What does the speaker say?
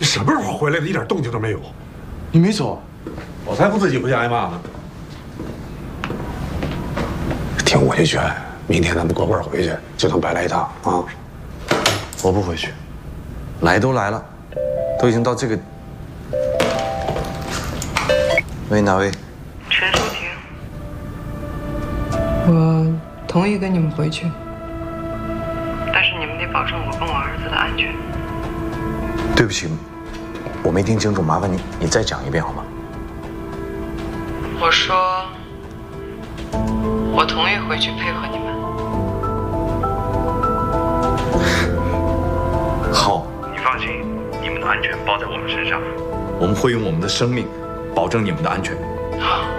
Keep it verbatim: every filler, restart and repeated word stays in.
什么时候回来的？一点动静都没有。 你没走？ 我才不自己回家挨骂呢。 听我一劝，明天咱们乖乖回去，就当白来一趟啊！ 我不回去，来都来了，都已经到这个。喂，哪位？ 陈淑婷。 我同意跟你们回去， 但是你们得保证我跟我儿子的安全。 对不起，我没听清楚，麻烦你你再讲一遍好吗？ 我说，我同意回去配合你们。 好， 你放心，你们的安全包在我们身上， 我们会用我们的生命保证你们的安全。 好。